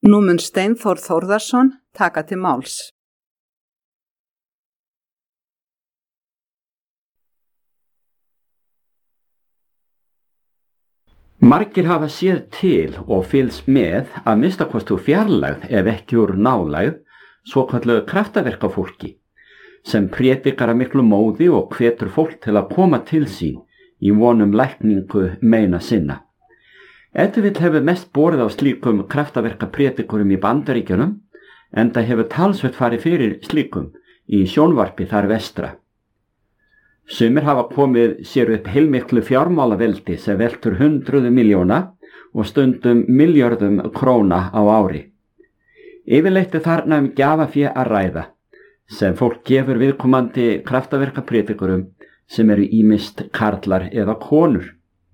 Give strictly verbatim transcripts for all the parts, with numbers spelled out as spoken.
Nú mun Steinþór Þórðarson taka til máls. Margir hafa séð til og fylgst með að minnsta kosti úr fjarlægð ef ekki úr nálægð svokölluðu kraftaverkafólki sem prédikar af miklu móði og hvetur fólk til að koma til sín í vonum lækningu meina sinna. Ef til vill hefur mest borið á slíkum kraftaverkapredikurum í Bandaríkjunum enda hefur talsvert farið fyrir slíkum í sjónvarpi þar vestra. Sumir hafa komið sér upp heilmiklu fjármálaveldi sem veltur hundruðu miljóna og stundum miljörðum króna á ári. Yfirleitt er þarna um gjafafé að ræða sem fólk gefur viðkomandi kraftaverkapredikurum sem eru ýmist karlar eða konur.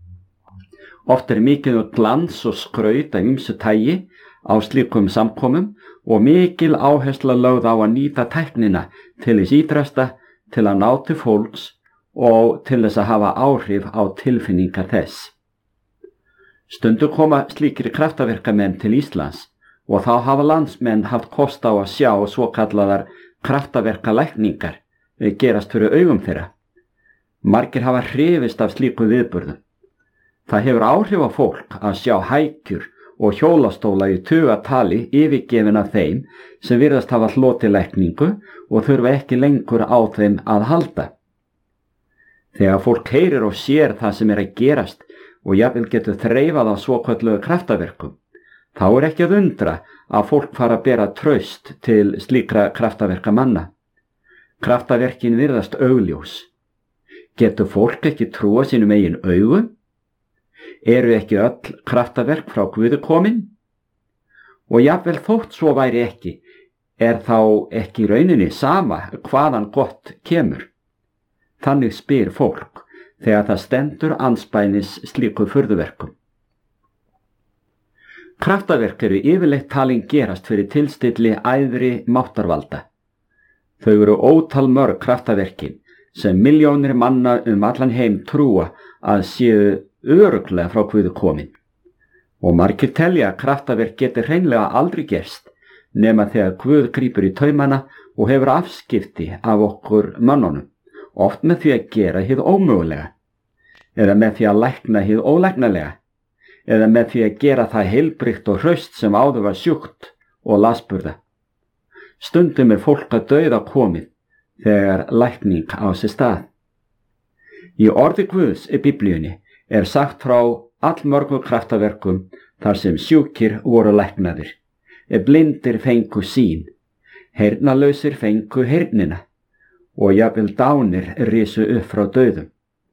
Oft er mikið um glans og skraut af ýmsu tagi á slíkum samkomum og mikil áhersla lögð á að nýta tæknina til þess ýtrasta til að ná til fólks og til þess að hafa áhrif á tilfinningar þess. Stundum koma slíkir kraftaverkamenn til Íslands og þá hafa landsmenn haft kost á að sjá svokallaðar kraftaverkalækningar gerast fyrir augum þeirra. Margir hafa hrifist af slíku viðburðum. Það hefur áhrif á fólk að sjá hækjur og hjólastóla í tugatali yfirgefin af þeim sem virðast hafa hlotið lækningu og þurfa ekki lengur á þeim að halda. Þegar fólk heyrir og sér það sem er að gerast og jafnvel getur þreifað á svokölluðu kraftaverkum, þá er ekki að undra að fólk fara að bera traust til slíkra kraftaverkamanna. Kraftaverkin virðast augljós. Getur fólk ekki trúa sínum eigin augum? Eru ekki öll kraftaverk frá Guði komin? Og jafnvel þótt svo væri ekki, er þá ekki í rauninni sama hvaðan gott kemur. Þannig spyr fólk þegar það stendur andspænis slíku furðuverkum. Kraftaverk eru yfirleitt talin gerast fyrir tilstilli æðri máttarvalda. Þau eru ótal mörg kraftaverkin sem milljónir manna um allan heim trúa að séu örugglega frá Guði komin. Og margir telja að kraftaverk geti hreinlega aldrei gerst nema þegar Guð grípur í taumana og hefur afskipti af okkur mönnunum, oft með því að gera hið ómögulega, eða með því að lækna hið ólæknalega, eða með því að gera það heilbrigt og hraust sem áður var sjúkt og lasburða. Stundum er fólk að dauða komið þegar lækning á sér stað. Í orði Guðs í Biblíunni er sagt frá allmörgum kraftaverkum þar sem sjúkir voru læknaðir, blindir fengu sýn, heyrnarlausir fengu heyrnina og jafnvel dánir risu upp frá dauðum.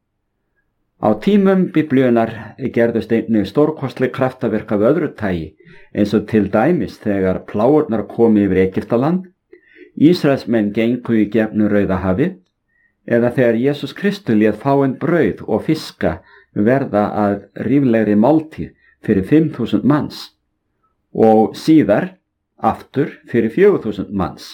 Á tímum Biblíunnar gerðust einnig stórkostleg kraftaverk af öðru tagi eins og til dæmis þegar plágurnar komu yfir Egyptaland, Ísraelsmenn gengu í gegnum Rauðahafið eða þegar Jesús Kristur lét fáein brauð og fiska verða að ríflegri máltíð fyrir fimm þúsund manns og síðar aftur fyrir fjögur þúsund manns.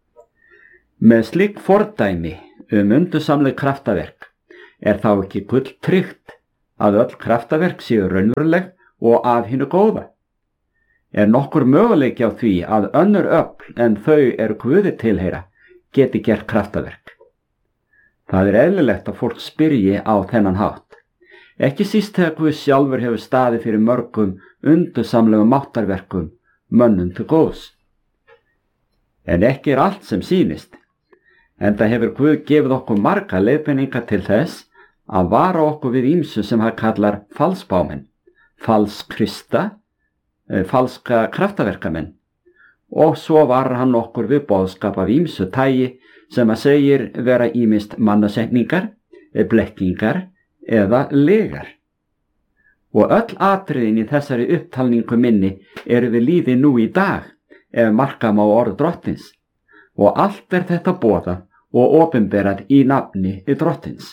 Með slík fordæmi um undursamleg kraftaverk er þá ekki gull tryggt að öll kraftaverk séu raunveruleg og af hinu góða. Er nokkur möguleiki á því að önnur öfl en þau eru Guði tilheyra geti gert kraftaverk? Það er eðlilegt að fólk spyrji á þennan hátt. Ekki síst þegar Guð sjálfur hefur staðið fyrir mörgum undursamlegum máttarverkum mönnum til góðs. En ekki er allt sem sýnist, enda hefur Guð gefið okkur marga leiðbeiningar til þess að vara okkur við ýmsu sem hann kallar falsbámenn, falskrista, falska kraftaverkamenn, og svo varar hann okkur við boðskap af ýmsu tagi sem að segir vera ýmist mannasetningar, blekkingar eða legar. Og öll atriðin í þessari upptalningu minni eru við líði nú í dag ef marka má orð drottins, og allt er þetta boðað og opinberað í nafni í drottins.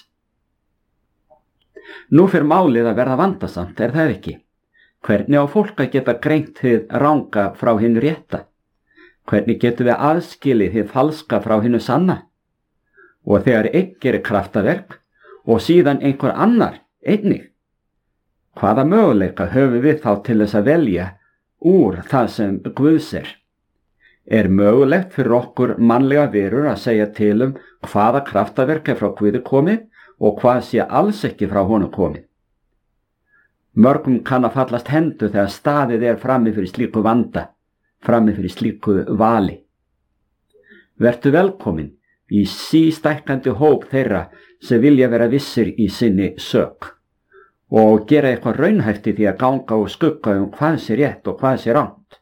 Nú fer málið að verða vandasamt, er það ekki? Hvernig á fólk að geta greint hið ranga frá hinu rétta? Hvernig getum við aðskilið hið falska frá hinu sanna? Og þegar einn gerir kraftaverk og síðan einhver annar einnig, hvaða möguleika höfum við þá til þess að velja úr það sem Guðs er. Er mögulegt fyrir okkur mannlega verur að segja til um hvaða kraftaverk er frá Guði komið og hvað sé alls ekki frá honum komið? Mörgum kann að fallast hendur þegar staðið er frammi fyrir slíku vanda, frammi fyrir slíku vali. Vertu velkomin í sístækkandi hóp þeirra sem vilja vera vissir í sinni sök og gera eitthvað raunhæft í því að ganga og skugga um hvað sé rétt og hvað sé rangt.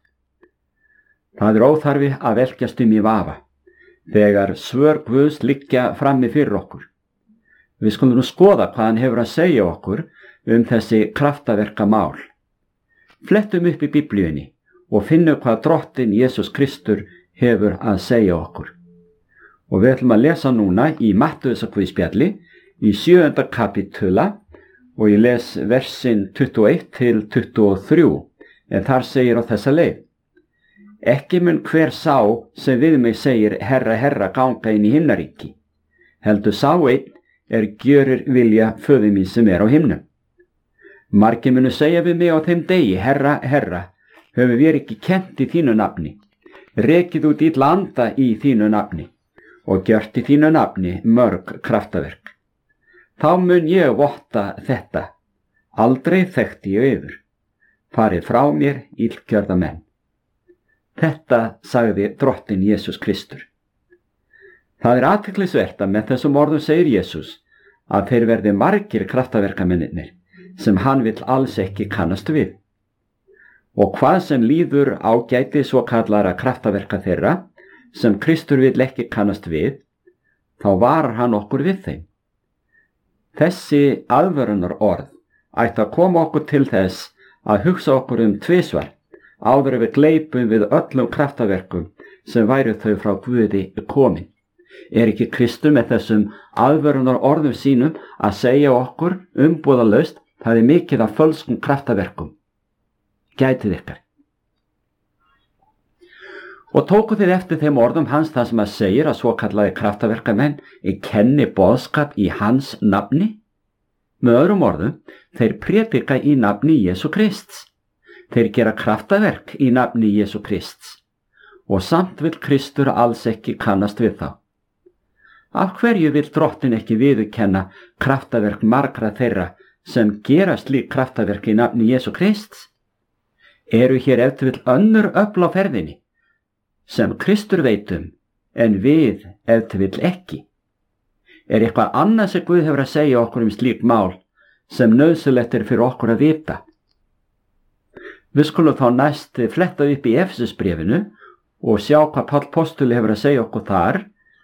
Það er óþarfi að velkjast um í vafa, þegar svör Guðs liggja frammi fyrir okkur. Við skulum nú skoða hvað hann hefur að segja okkur um þessi kraftaverka mál. Flettum upp í Biblíunni og finnum hvað drottinn Jesús Kristur hefur að segja okkur. Og við ætlum að lesa núna í Mattheusarguðspjalli í sjöunda kapítula og ég les versin tuttugu og eitt til tuttugu og þrjú, en þar segir á þessa leið: Ekki mun hver sá sem við mig segir herra, herra ganga inn í himnaríki, heldur sá einn er gjörir vilja föður mín sem er á himnum. Margir munu segja við mig á þeim degi, herra, herra, höfum við ekki kennt í þínu nafni, rekið út illa anda í þínu nafni og gjört í þínu nafni mörg kraftaverk. Þá mun ég votta þetta, aldrei þekkti ég yfir, farið frá mér illgjörða menn. Þetta sagði drottinn Jesús Kristur. Það er athyglisvert að með þessum orðum segir Jesús að þeir verði margir kraftaverkamennirnir sem hann vill alls ekki kannast við. Og hvað sem líður ágæti svo kallara kraftaverka þeirra sem Kristur vill ekki kannast við, þá varar hann okkur við þeim. Þessi aðvörunar orð ætti að koma okkur til þess að hugsa okkur um tvisvar áður við gleipum við öllum kraftaverkum sem væru þau frá Guði komin. Er ekki Kristur með þessum aðvörunar orðum sínum að segja okkur umbúðalaust það er mikið af fölskum kraftaverkum? Gætið ykkar. Og tóku þið eftir þeim orðum hans það sem að segir að svo kallaði kraftaverkamenn kenni boðskap í hans nafni? Með öðrum orðum, þeir prédika í nafni Jesú Krists. Þeir gera kraftaverk í nafni Jesú Krists og samt vill Kristur alls ekki kannast við þá. Af hverju vill drottinn ekki viðurkenna kraftaverk margra þeirra sem gera slík kraftaverk í nafni Jesú Krists? Eru hér ef til vill önnur öfl á ferðinni sem Kristur veit um en við ef til vill ekki? Er eitthvað annað sem Guð hefur að segja okkur um slík mál sem nauðsynlegt er fyrir okkur að vita? Við skulum þá næst fletta upp í Efesusbréfinu og sjá hvað Páll postuli hefur að segja okkur þar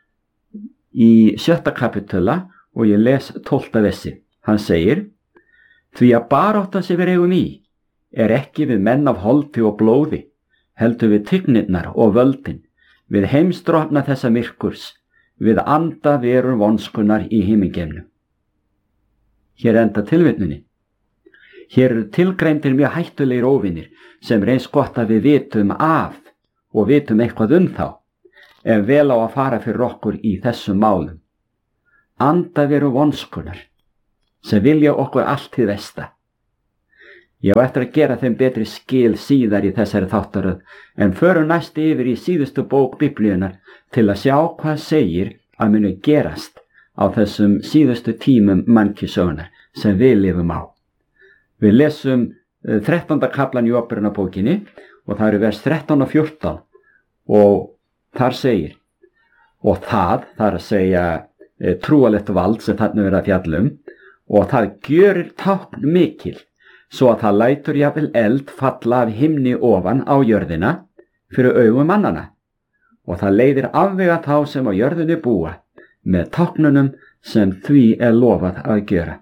í sjötta kapítula og ég les tólfta versi. Hann segir: Því að baráttan sem við eigum í er ekki við menn af holdi og blóði, heldur við tignirnar og völdin, við heimsdrottna þessa myrkurs, við anda verur vonskunnar í himingeimnum. Hér enda tilvitnunin. Hér eru tilgreindir mjög hættulegir óvinir sem reynst gott að við vitum af og vitum eitthvað um þá, en vel á að fara fyrir okkur í þessum málum. Anda veru vonskunar sem vilja okkur allt hið versta. Ég á eftir að gera þeim betri skil síðar í þessari þáttaröð, en förum næst yfir í síðustu bók Biblíunnar til að sjá hvað segir að muni gerast á þessum síðustu tímum mannkynssögunnar sem við lifum á. Við lesum þrettánda kaflan í Óperunarbókinni og það eru vers þrettán og fjórtán og þar segir: Og það, það er að segja e, trúalegt vald sem þarna verið að fjalla um, og það gjörir tákn mikil, svo að það lætur jafnvel eld falla af himni ofan á jörðina fyrir augum mannana, og það leiðir afvega þá sem á jörðinni búa með táknunum sem því er lofað að gjöra.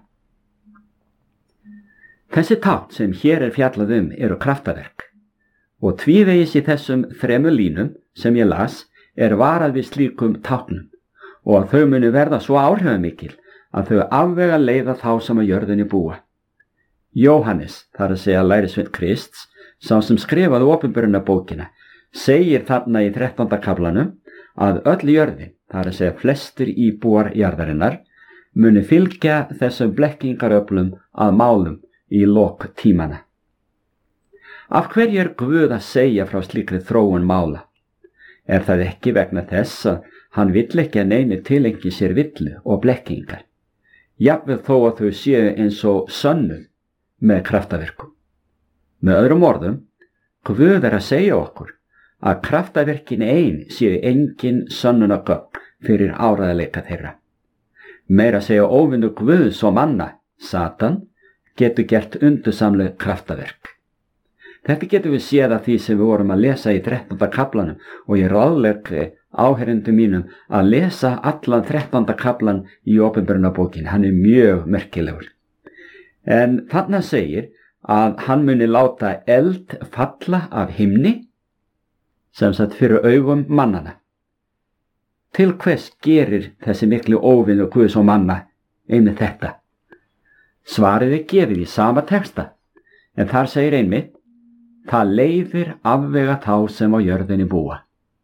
Þessi tákn sem hér er fjallað um eru kraftaverk og tvívegis í þessum þremur línum sem ég las er varað við slíkum táknum og að þau muni verða svo áhrifamikil að þau afvega leiða þá sem á jörðinni búa. Jóhannes, þar að segja lærisveinn Krists, sá sem skrifaði Opinberunarbókina, segir þarna í þrettánda kaflanum að öll jörðin, þar að segja flestir íbúar jarðarinnar, muni fylgja þessum blekkingaröflum að málum í lok tímana. Af hverju er Guð að segja frá slíkri þróun mála? Er það ekki vegna þess að hann vill ekki að neini tilengi sér villu og blekkingar, jafnvel þó að þau séu eins og sönnuð með kraftaverkum? Með öðrum orðum, Guð er að segja okkur að kraftaverkin ein séu engin sönnunargögn fyrir áreiðanleika þeirra. Meira að segja óvinur Guðs og manna, Satan, getur gert undursamleg kraftaverk. Þetta getur við séð af því sem við vorum að lesa í þrettánda kaflanum, og ég ráðlegg áheyrendum mínum að lesa allan þrettánda kaflan í Opinberunarbókinni. Hann er mjög merkilegur. En þarna segir að hann muni láta eld falla af himni, sem sagt fyrir augum mannana. Til hvers gerir þessi miklu óvinur Guðs og manna einmitt þetta? Svarið er gefið í sama texta, en þar segir einmitt: það leiðir afvega þá sem á jörðinni búa.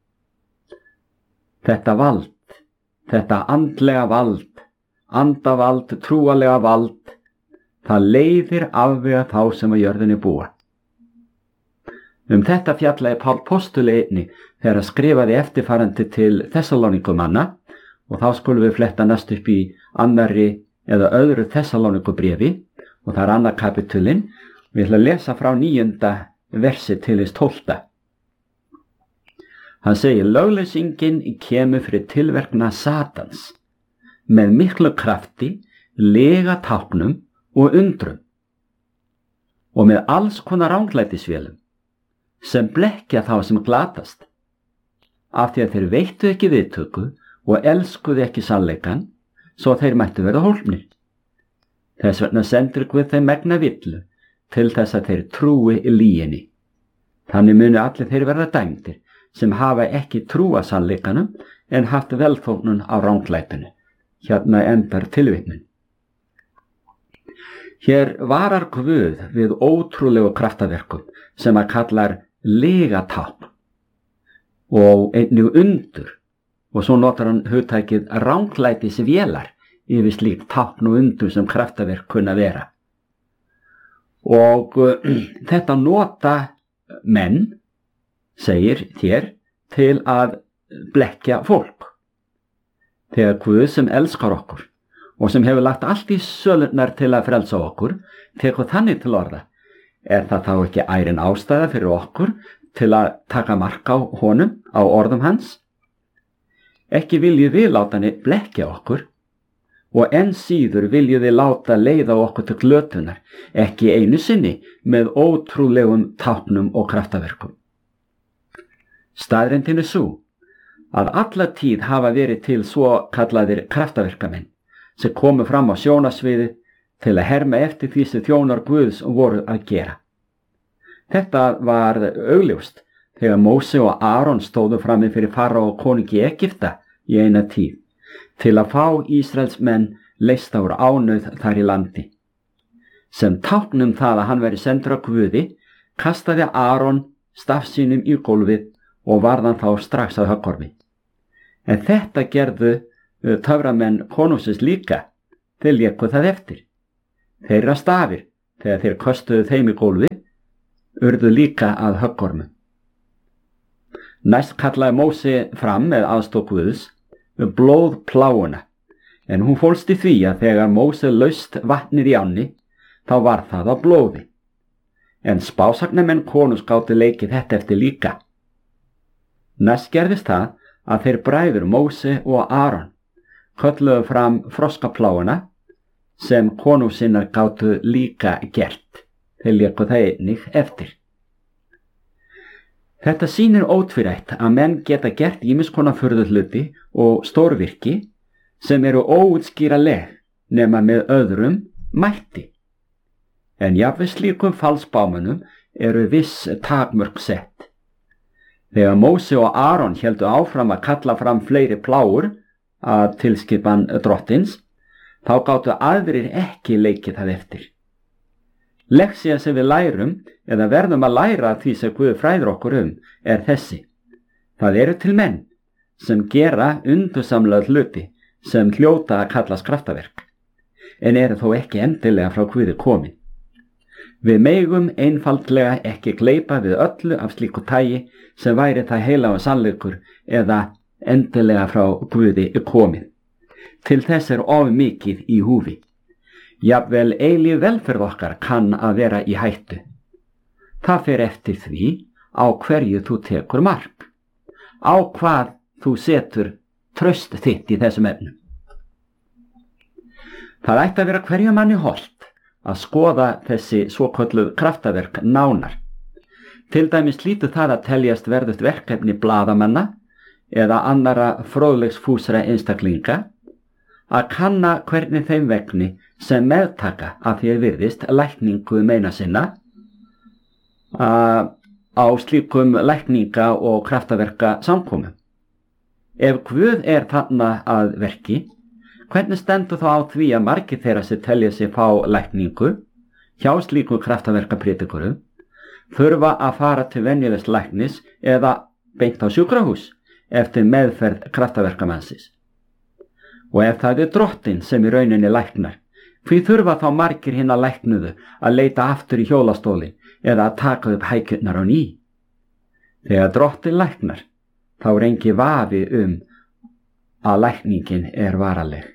Þetta vald, þetta andlega vald, andavald, trúalega vald, það leiðir afvega þá sem á jörðinni búa. Um þetta fjallaði Pál postuli einnig þegar að skrifaði eftirfarandi til Þessalónikumanna, og þá skulum við fletta næst upp í annarri eða öðru Þessalónikubréfi, og það er annar kapitulinn. Við ætlum að lesa frá níunda versi til hins tólfta. Hann segir: lögleysingin kemur fyrir tilverkna Satans með miklu krafti, lega táknum og undrum, og með alls konar ranglætisvélum sem blekkja þá sem glatast, af því að þeir veittu ekki viðtöku og elskuðu ekki sannleikann, svo þeir mættu verða hólpnir. Þess vegna sendur Guð þeim megna villu til þess að þeir trúi í lyginni. Þannig munu allir þeir verða dæmdir sem hafa ekki trúa sannleikanum en haft velþóknun á ranglætinu. Hérna endar tilvitnun. Hér varar Guð við ótrúlegu kraftaverkum sem að kallar legatákn og einnig undur, og svo notar hann hugtækið ranglætisvélar yfir slíkt tákn og undur sem kraftaverk kunna vera. Og uh, þetta nota menn, segir þér, til að blekkja fólk. Þegar Guð sem elskar okkur og sem hefur lagt allt í sölurnar til að frelsa okkur, tekur þannig til orða, er það þá ekki ærin ástæða fyrir okkur til að taka mark á honum, á orðum hans? Ekki viljið við láta hann blekkja okkur, og enn síður viljið þið láta leiða okkur til glötunar, ekki einu sinni með ótrúlegum táknum og kraftaverkum. Staðreyndin er sú að alla tíð hafa verið til svo kallaðir kraftaverkamenn sem komu fram á sjónasviðið til að herma eftir því sem þjónar Guðs voru að gera. Þetta var augljóst þegar Móse og Aron stóðu frammi fyrir Farao og konungi Egypta í eina tíð til að fá Ísraelsmenn leysta úr ánauð þar í landi. Sem táknum það að hann veri sendur af Guði, kastaði Aron staf sínum í gólfið og varðan þá strax að höggormi. En þetta gerðu töframenn konungsins líka, þeir léku það eftir. Þeirra stafir, þegar þeir köstuðu þeim í gólfið, urðu líka að höggormum. Næst kallaði Móse fram með aðstoð Guðs blóðpláuna, en hún fólst í því að þegar Móse laust vatnið í ánni, þá var það á blóði. En spásagnamenn konungs gátu leikið þetta eftir líka. Næst gerðist það að þeir bræður Móse og Aron kölluðu fram froskapláuna sem konungsinnar gátu líka gert. Þeir léku það einnig eftir. Þetta sýnir ótvírætt að menn geta gert ýmiss konar furðuhluti og stórvirki sem eru óútskýranleg nema með öðrum mætti. En jafnvel slíkum falsbámunum eru viss takmörk sett. Þegar Móse og Aron héldu áfram að kalla fram fleiri pláur að tilskipan drottins, þá gátu aðrir ekki leikið það eftir. Leksía sem við lærum, eða verðum að læra því sem Guð fræðir okkur um, er þessi. Það eru til menn sem gera undursamlega hluti sem hljóta að kallast kraftaverk, en eru þó ekki endilega frá Guði komin. Við megum einfaldlega ekki gleypa við öllu af slíku tagi sem væri það heilagur sannleikur eða endilega frá Guði komið. Til þess er of mikið í húfi. Jafnvel eilíf velferð okkar kann að vera í hættu. Það fer eftir því á hverju þú tekur mark, á hvað þú setur traust þitt í þessum efnum. Það ætti að vera hverju manni hollt að skoða þessi svokölluð kraftaverk nánar. Til dæmis hlýtur það að teljast verðugt verkefni blaðamanna eða annara fróðleiksfúsra einstaklinga að kanna hvernig þeim vegni sem meðtaka að því er virðist lækningu meina sinna á slíkum lækninga og kraftaverka samkomum. Ef Guð er þarna að verki, hvernig stendur þá á því að margir þeirra sem telja sig fá lækningu hjá slíku kraftaverka prédikurum þurfa að fara til venjulegs læknis eða beint á sjúkrahús eftir meðferð kraftaverkamannsins? Og ef það er Drottinn sem í rauninni læknar, hví þurfa þá margir hinna læknuðu að leita aftur í hjólastólinn eða að taka upp hækjurnar á ný? Þegar Drottinn læknar, þá er engi vafi um að lækningin er varaleg.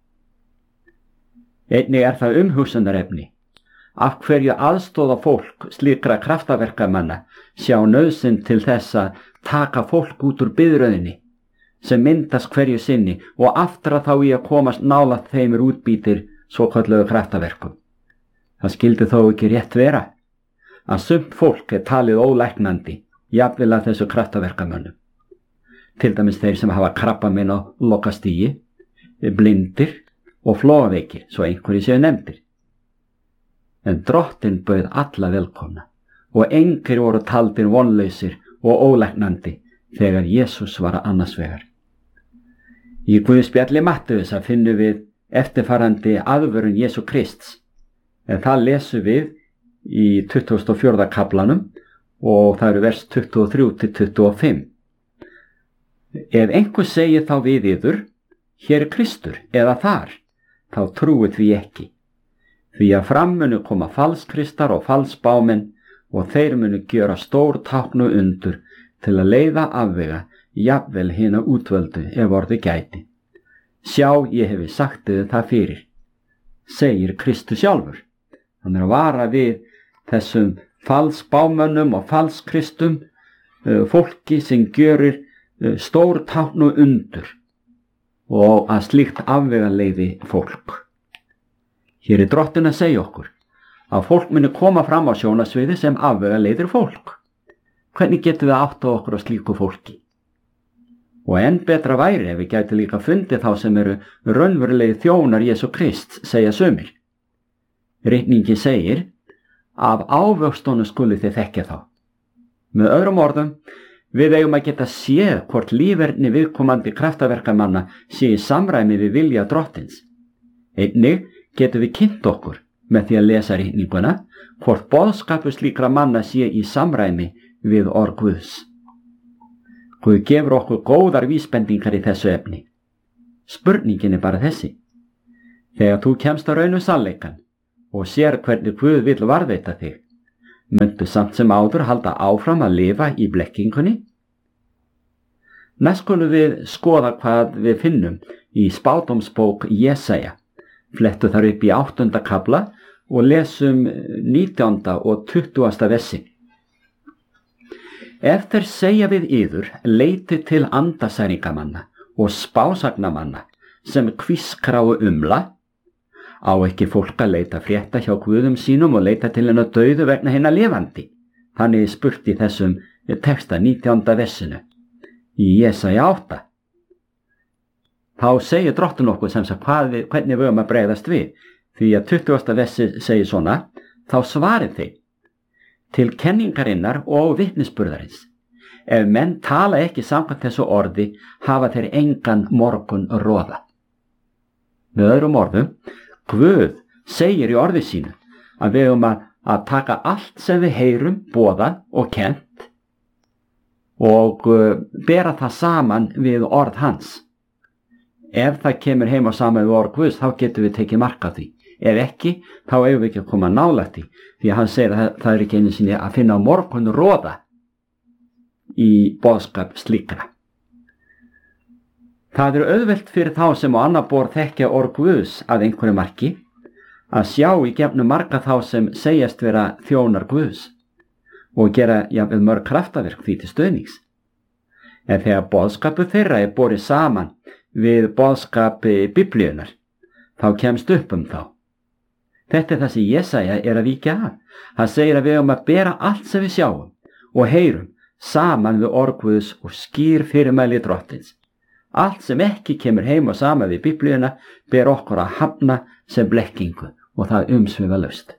Einnig er það umhugsunarefni af hverju aðstóða fólk slíkra kraftaverkamanna sjá nauðsyn til þess að taka fólk út úr biðröðinni sem myndast hverju sinni og aftra þá í að komast nálægt þeim útbýtir svokölluðu kraftaverkum. Það skyldi þó ekki rétt vera að sumt fólk er talið ólæknandi jafnvel að þessu kraftaverkamönnum. Til dæmis þeir sem hafa krabbamein á lokastigi, blindir og flóaveikir, svo einhverju séu nefndir. En Drottinn bauð alla velkomna og engir voru taldir vonlausir og ólæknandi þegar Jesús var annars vegar. Í Guðspjalli Mattheusar finnum við eftirfarandi aðvörun Jesú Krists, en það lesum við í tuttugasta og fjórða kaflanum og það eru vers tuttugu og þrjú til tuttugu og fimm. Ef einhver segir þá við yður, hér er Kristur eða þar, þá trúið því ekki. Því að fram munu koma falskristar og falsbámenn og þeir munu gjöra stór tákn og undur til að leiða afvega jafnvel hina útvöldu ef orði gæti. Sjá, ég hefi sagt þið það fyrir, segir Kristus sjálfur. Hann er að vara við þessum falsbámönnum og falskristum, fólki sem gjörir stór tákn og undur og að slíkt afvega leiði fólk. Hér er Drottinn að segja okkur að fólk muni koma fram á sjónasviði sem afvega leiðir fólk. Hvernig getum við átt á okkur á slíku fólki? Og enn betra væri ef við gæti líka fundið þá sem eru raunverulegi þjónar Jesú Krist, segja sumir. Ritningi segir, af ávöxtunum skuli þið þekkja þá. Með öðrum orðum, við eigum að geta séð hvort líferni viðkomandi kraftaverkamanna sé í samræmi við vilja Drottins. Einnig getum við kynnt okkur með því að lesa ritninguna hvort boðskapur slíkra manna sé í samræmi við orð Guðs. Guð gefur okkur góðar vísbendingar í þessu efni. Spurningin er bara þessi. Þegar þú kemst að raunu sannleikann og sér hvernig Guð vill varðveita þig, myndu samt sem áður halda áfram að lifa í blekkingunni? Næst skulum við skoða hvað við finnum í spádómsbók Jesaja. Flettu þar upp í áttunda kafla og lesum nítjánda og tuttugasta versi. Ef þeir segja við yður, leiti til andasæringamanna og spásagnamanna sem kvískráu umla, á ekki fólk að leita frétta hjá Guðum sínum og leita til hennar dauðu vegna hinna lifandi. Þannig er spurt í þessum texta nítjánda versinu í Jesaja átta. Þá segir Drottinn okkur sem sagt hvað við, hvernig við höfum að bregðast við, því að tuttugasta versi segir svona, þá svarið þið til kenningarinnar og vitnisburðarins. Ef menn tala ekki samkvæmt þessu orði, hafa þeir engan morgun roða. Með öðrum orðum, Guð segir í orði sínu að við höfum að, að taka allt sem við heyrum, boðað og kennt og uh, bera það saman við orð hans. Ef það kemur heim á saman við orð Guðs, þá getum við tekið mark á því. ef ekki, þá eigum við ekki að koma nálægt í, því að hann segir að það, það er ekki einu sinni að finna á morgun róða í boðskap slíkra. Það er auðvelt fyrir þá sem á annað borð þekkja orð Guðs að einhverju marki að sjá í gefnum marga þá sem segjast vera þjónar Guðs og gera jafnvel mörg kraftaverk því til stöðnings. En þegar boðskapu þeirra er borið saman við boðskapi Biblíunar, þá kemst upp um þá. Þetta er það sem Jesaja er að víkja af. Hann segir að við höfum að bera allt sem við sjáum og heyrum saman við orð Guðs og skýr fyrirmæli Drottins. Allt sem ekki kemur heim og saman við Biblíuna ber okkur að hafna sem blekkingu og það umsvifalaust.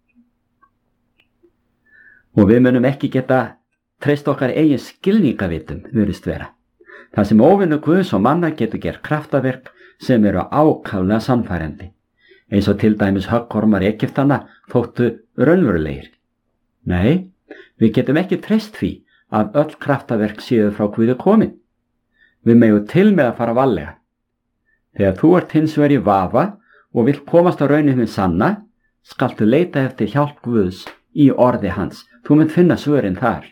Og við munum ekki geta treyst okkar eigin skilningavitum, virðist vera. Það sem óvinnu Guðs og manna getur gert kraftaverk sem eru ákaflega sannfærandi, eins og til dæmis höggormar Egyptana þóttu raunverulegir. Nei, við getum ekki treyst því að öll kraftaverk séu frá Guði komin. Við megum til með að fara varlega. Þegar þú ert hins vegar í vafa og vilt komast á rauninu sanna, skaltu leita eftir hjálp Guðs í orði hans. Þú munt finna svörin þar.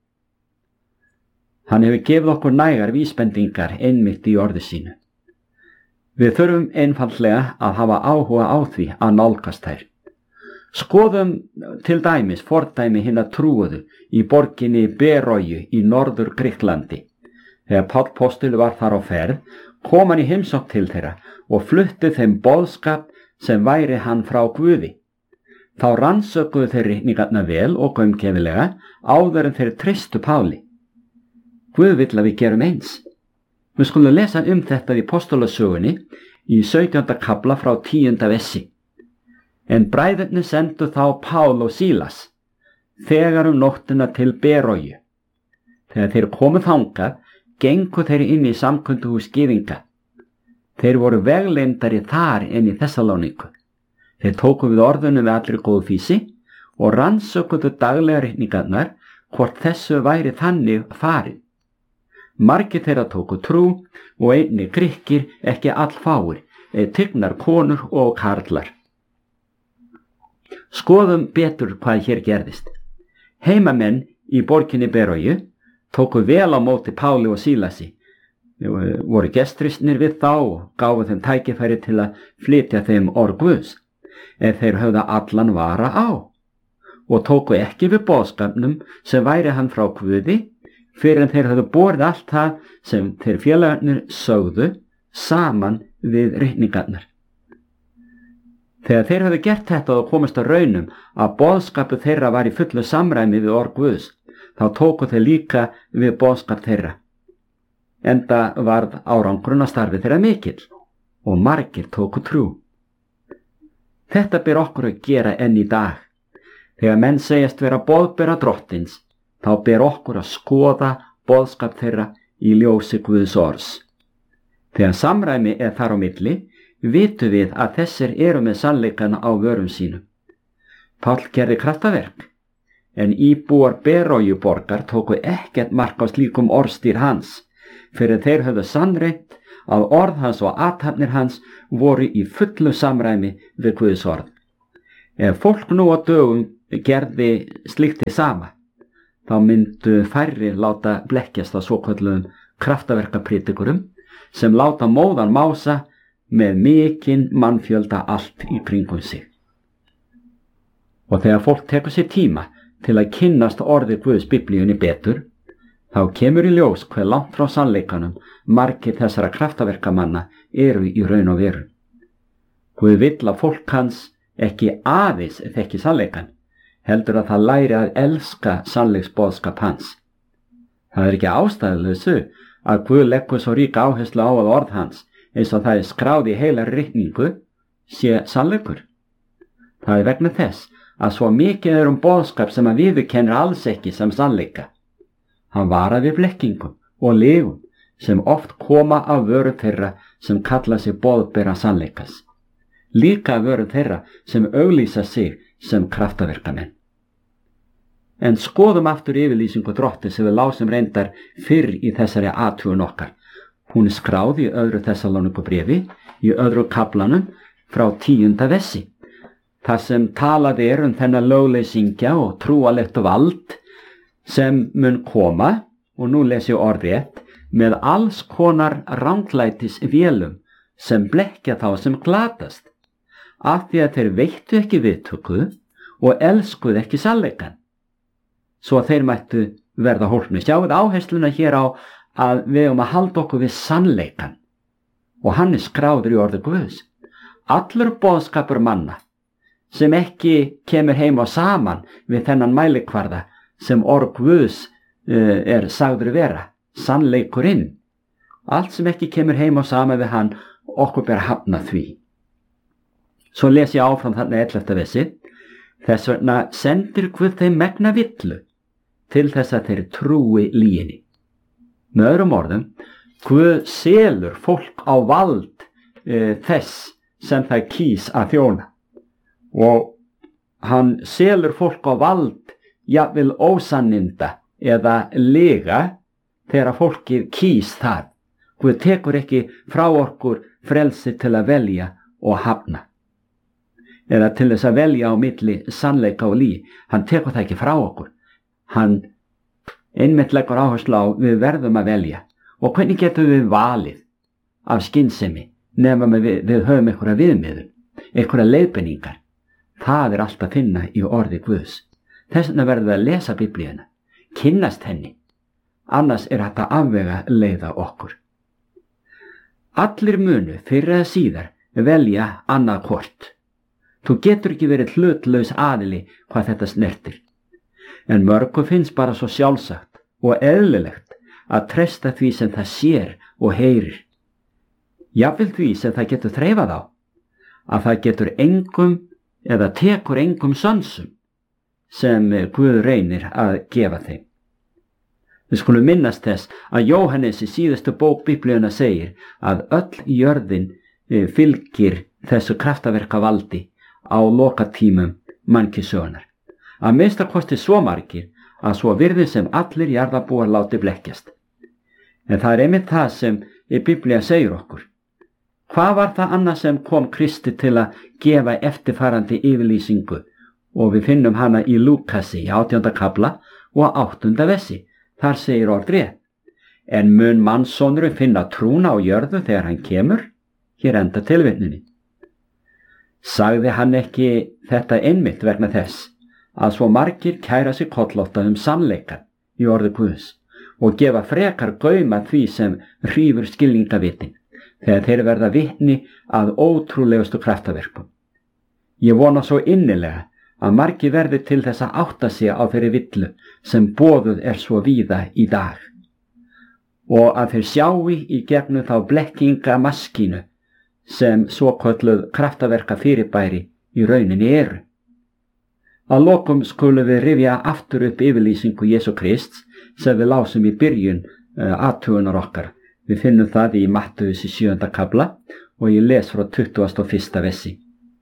Hann hefur gefið okkur nægar vísbendingar einmitt í orði sínu. Við þurfum einfaldlega að hafa áhuga á því að nálgast þær. Skoðum til dæmis fordæmi hinna trúuðu í borginni Beroju í norður Grikklandi. Þegar Páll postuli var þar á ferð, kom hann í heimsókn til þeirra og flutti þeim boðskap sem væri hann frá Guði. Þá rannsökuðu þeir ritningarna vel og gaumgæfilega áður en þeir treystu Páli. Guð vill að við gerum eins. Við skulum lesa um þetta í Postulasögunni í sautjánda kafla frá tíunda vessi. En bræðurnir sendu þá Pál og Sílas þegar um nóttina til Beroju. Þegar þeir komu þangað, gengu þeir inn í samkunduhús gyðinga. Þeir voru vegleindari þar en í Þessalóníku. Þeir tóku við orðunum með allri góðu fýsi og rannsökuðu daglega ritningarnar hvort þessu væri þannig farið. Margir þeirra tóku trú og einnig Grikkir, ekki allfáir, tignar konur og karlar. Skoðum betur hvað hér gerðist. Heimamenn í borginni Beroju tóku vel á móti Páli og Sílasi. Þeir voru gestristnir við þá og gáfu þeim tækifæri til að flytja þeim orð Guðs, en þeir höfðu allan vara á og tóku ekki við boðskapnum sem væri hann frá Guði fyrir en þeir höfðu borið allt það sem þeir félagarnir sögðu saman við ritningarnar. Þegar þeir höfðu gert þetta og komast að raunum að boðskapu þeirra var í fullu samræmi við orð Guðs, þá tóku þeir líka við boðskap þeirra. Enda varð árangurinn að starfi þeirra mikill og margir tóku trú. Þetta ber okkur að gera enn í dag. Þegar menn segjast vera boðbera Drottins, þá ber okkur að skoða boðskap þeirra í ljósi Guðs orðs. Þegar samræmi er þar á milli, vitum við að þessir eru með sannleikana á vörum sínum. Páll gerði kraftaverk, en íbúar Beroju borgar tóku ekkert mark á slíkum orðstýr hans, fyrir þeir höfðu sannreynt að orð hans og athafnir hans voru í fullu samræmi við Guðs orð. Ef fólk nú á dögum gerði slíkt hið sama, þá myndu færri láta blekkjast að svokölluðum kraftaverkapredikurum sem láta móðan mása með mikinn mannfjölda allt í kringum sig. Og þegar fólk tekur sér tíma til að kynnast orði Guðs Biblíunni betur, þá kemur í ljós hve langt frá sannleikanum margir þessara kraftaverkamanna eru í raun og veru. Guð vill að fólk hans ekki aðeins þekki sannleikan, heldur að það læri að elska sannleiksboðskap hans. Það er ekki ástæðuleysu að Guð leggur svo ríka áherslu á að orð hans, eins og það er skráð í heila ritningu, sé sannleikur. Það er vegna þess að svo mikið er um boðskap sem að viðurkennir alls ekki sem sannleika. Hann varar við blekkingum og legum sem oft koma af vöru þeirra sem kalla sig boðbera sannleikas. Líka af vöru þeirra sem auglýsa sig sem kraftaverkamenn. En skoðum aftur yfirlýsingu Drottins sem við lásum reyndar fyrr í þessari athugun okkar. Hún er skráð í öðru Þessalóníkubréfi, í öðru kaflanum, frá tíunda vessi. Það sem talað er um þennan lögleysingja og trúalegt vald sem mun koma, og nú les ég orðrétt, með alls konar ranglætis vélum sem blekkja þá sem glatast, af því að þeir veittu ekki viðtöku og elskuðu ekki sannleikann, svo þeir mættu verða hólpnir. Sjáuð áhersluna hér á að við um að halda okkur við sannleikann, og hann er skráður í orði Guðs. Allur boðskapur manna sem ekki kemur heim og saman við þennan mælikvarða sem orð Guðs uh, er sagður vera, sannleikurinn, allt sem ekki kemur heim og saman við hann, okkur ber hafna því. Svo les ég áfram þarna ellefta vessi. Þess vegna sendir Guð þeim megna villu til þess að þeir trúi lyginni. Með öðrum orðum, Guð selur fólk á vald e, þess sem það kýs að þjóna, og hann selur fólk á vald jafnvel ósanninda eða lyga þegar fólkið kýs það. Guð tekur ekki frá okkur frelsi til að velja og hafna, eða til þess að velja á milli sannleika og lygi. Hann tekur það ekki frá okkur. Hann einmitt leggur áherslu á við verðum að velja. Og hvernig getum við valið af skynsemi nema við, við höfum einhverja viðmiðun, einhverja leiðbeiningar? Það er allt að finna í orði Guðs. Þess vegna verðum við að lesa Biblíuna, kynnast henni, annars er þetta afvega leiða okkur. Allir munu fyrir eða síðar velja annað hvort. Þú getur ekki verið hlutlaus aðili hvað þetta snertir. En mörgu finnst bara svo sjálfsagt og eðlilegt að treysta því sem það sér og heyrir. Jafnvel því sem það getur þreifað á, að það getur engum eða tekur engum sönsum sem Guð reynir að gefa þeim. Við skulum minnast þess að Jóhannes í síðustu bók Biblíuna segir að öll jörðin fylgir þessu kraftaverka valdi á lokatímum mannkynssögunnar. Að minnsta kosti svo margir að svo virði sem allir jarðarbúar láti blekkjast. En það er einmitt það sem Biblía segir okkur. Hvað var það annað sem kom Kristi til að gefa eftirfarandi yfirlýsingu, og við finnum hana í Lúkasi í átjánda kafla og áttunda vessi. Þar segir orðrétt: en mun mannssonurinn finna trúna á jörðu þegar hann kemur? Hér enda tilvitnunin. Sagði hann ekki þetta einmitt vegna þess að svo margir kæra sig kollótta um sannleikann í orði Guðs og gefa frekar gauma því sem hrífur skilningavitin þegar þeir verða vitni að ótrúlegustu kraftaverkum. Ég vona svo innilega að margir verði til þess að átta sig á þeirri villu sem boðuð er svo víða í dag, og að þeir sjái í gegnum þá blekkinga maskínu sem svo kölluð kraftaverka fyrirbæri í rauninni eru. Að lokum skulum við rifja aftur upp yfirlýsingu Jesú Krists sem við lásum í byrjun uh, athugunar okkar. Við finnum það í Mattheus í sjöunda kafla og ég les frá tuttugasta og fyrsta vessi.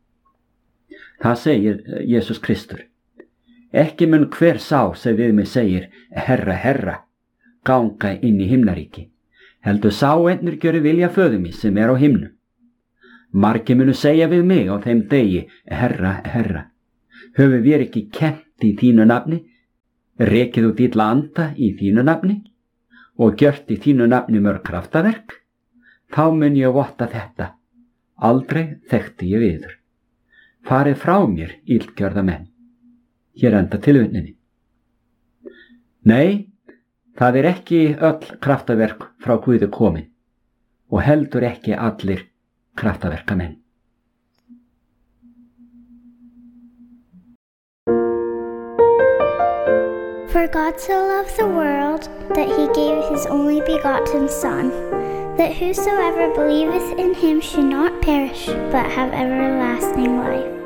Það segir Jesús Kristur: ekki mun hver sá sem við mig segir, Herra, Herra, ganga inn í himnaríki, heldur sá einnur gjöri vilja föður míns sem er á himnum. Margir munu segja við mig á þeim degi, Herra, Herra, höfum við ekki kennt í þínu nafni, rekið út illa anda í þínu nafni og gjört í þínu nafni mörg kraftaverk? Þá mun ég votta þetta: aldrei þekkti ég yður. Farið frá mér, illgjörða menn. Hér enda tilvitnunin. Nei, það er ekki öll kraftaverk frá Guði komin og heldur ekki allir kraftaverka menn. For God so loved the world, that he gave his only begotten Son, that whosoever believeth in him should not perish, but have everlasting life.